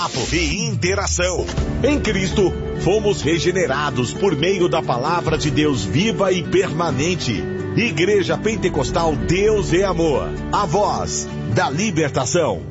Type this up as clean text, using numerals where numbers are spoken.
e interação. Em Cristo, fomos regenerados por meio da palavra de Deus viva e permanente. Igreja Pentecostal Deus é Amor, a voz da libertação.